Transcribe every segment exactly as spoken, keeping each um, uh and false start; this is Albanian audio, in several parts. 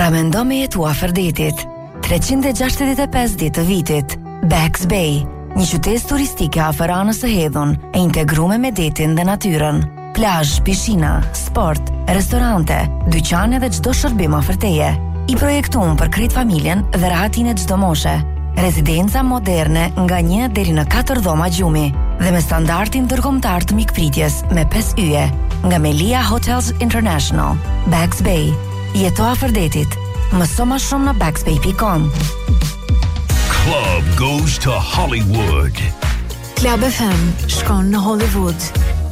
Ka mendo me jetu afër detit. treqind e gjashtëdhjetë e pesë ditë të vitit. Bags Bay, një qytet turistike afër anës së hedhun, e integruar me detin dhe natyrën. Plazh, pishina, sport, restorante, dyqane dhe çdo shërbim afër teje. I projektuar për krejt familjen dhe rahatin e çdo moshe. Rezidenca moderne nga një deri në katër dhoma gjumi dhe me standardin ndërkombëtar të mikpritjes me pesë yje nga Melia Hotels International. Bags Bay, jeto afër detit. Mëso më shumë në bagsbay dot com. Club goes to Hollywood. Club F M shkon në Hollywood.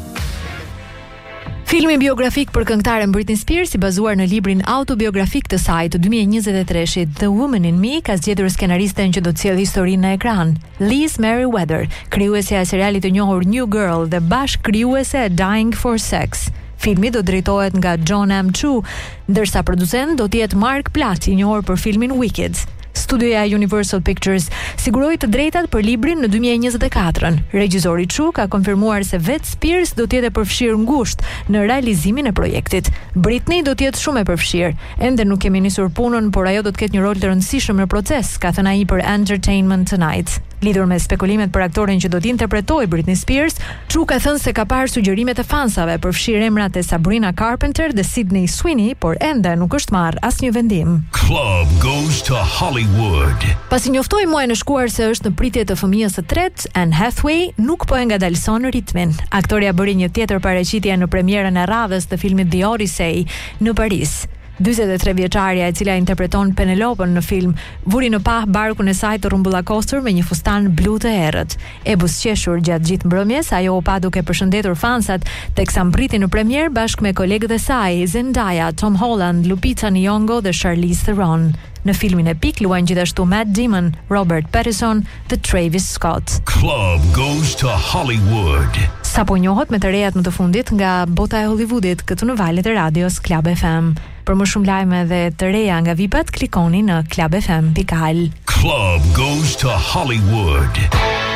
Filmi biografik për këngëtaren Britney Spears, i bazuar në librin autobiografik të saj të dy mijë e njëzet e treshit The Woman in Me, ka zgjedhur skenaristen që do të sjellë historinë në ekran. Liz Meriwether, krijuesja e serialit të njohur New Girl dhe bashkëkrijuese e Dying for Sex. Filmi do drejtohet nga John M. Chu, ndërsa producent do të jetë Mark Platt, i njohur për filmin Wicked. Studioja Universal Pictures siguroi të drejtat për librin në dy mijë e njëzet e katër. Regjizori Chu ka konfirmuar se vetë Spears do të jetë e përfshirë ngushtë në realizimin e projektit. Britney do të jetë shumë e përfshirë. Ende nuk kemi nisur punën, por ajo do të ketë një rol të rëndësishëm në proces, ka thënë ai për Entertainment Tonight. Lidhur me spekulimet për aktoren që do të interpretojë Britney Spears, Chu ka thënë se ka parë sugjerimet e fansave për fshirë emrat e Sabrina Carpenter dhe Sydney Sweeney, por ende nuk është marrë asnjë vendim. Club goes to Hollywood. Pasi njoftoi muajin e shkuar se është në pritje të fëmijës së tretë, Anne Hathaway nuk po e ngadalson ritmin. Aktoria bëri një tjetër paraqitje në premierën e radhës të filmit The Odyssey në Paris. dyzet e tre vjeçaria, e cila interpreton Penelopën në film, vuri në pah barkun e saj të rrumbullakosur me një fustan blu të errët. E buzëqeshur gjatë gjithë mbrëmjes, ajo u pa duke përshëndetur fansat, teksa mbriti në premier bashkë me kolegët e saj, Zendaya, Tom Holland, Lupita Nyong'o dhe Charlize Theron. Në filmin e pik luajnë gjithashtu Matt Damon, Robert Pattinson dhe Travis Scott. Club goes to Hollywood. Sapo njohët me të rejat më të fundit nga bota e Hollywoodit, këtu në valët e radios Club F M. Për më shumë lajme dhe të reja nga vipat, klikoni në club f m dot al. Club goes to Hollywood.